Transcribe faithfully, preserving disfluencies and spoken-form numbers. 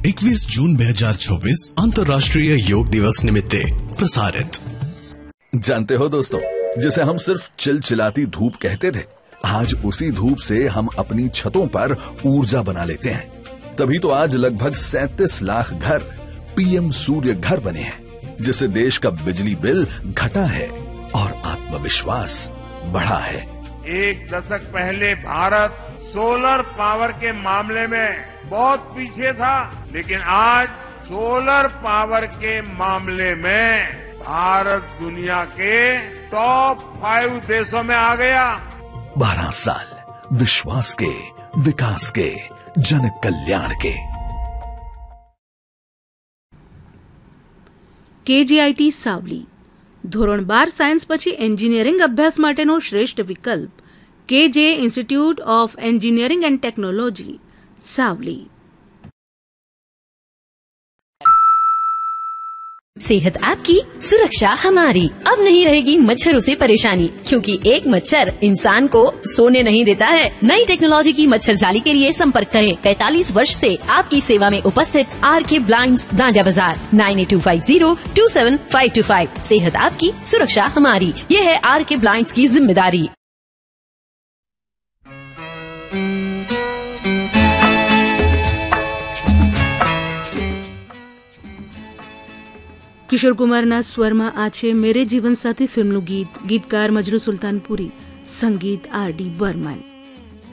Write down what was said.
એકવીસ જૂન બે હજાર છવ્વીસ अंतर्राष्ट्रीय योग दिवस निमित्ते प्रसारित। जानते हो दोस्तों, जिसे हम सिर्फ चिलचिलाती धूप कहते थे, आज उसी धूप से हम अपनी छतों पर ऊर्जा बना लेते हैं। तभी तो आज लगभग सैंतीस लाख घर पीएम सूर्य घर बने हैं, जिससे देश का बिजली बिल घटा है और आत्मविश्वास बढ़ा है। एक दशक पहले भारत सोलर पावर के मामले में बहुत पीछे था, लेकिन आज सोलर पावर के मामले में भारत दुनिया के टॉप फाइव देशों में आ गया। बारह साल विश्वास के, विकास के, जन कल्याण के। કેજીઆઈટી સાવલી ધોરણ બાર સાયન્સ પછી એન્જિનિયરિંગ અભ્યાસ માટેનો શ્રેષ્ઠ વિકલ્પ કેજે institute of engineering and technology Savli. सेहत आपकी, सुरक्षा हमारी। अब नहीं रहेगी मच्छरों से परेशानी, क्योंकि एक मच्छर इंसान को सोने नहीं देता है। नई टेक्नोलॉजी की मच्छर जाली के लिए संपर्क करें पैंतालीस वर्ष से आपकी सेवा में उपस्थित आर के ब्लाइंड्स, दांडिया बाजार, nine eight to five zero to seven five to five. सेहत आपकी, सुरक्षा हमारी, ये है आर के ब्लाइंड्स की जिम्मेदारी। કિશોર કુમારના સ્વરમાં આ છે મેરે જીવન સાથી ફિલ્મનું ગીત, ગીતકાર મજરૂ સુલતાનપુરી, સંગીત આર ડી બર્મન।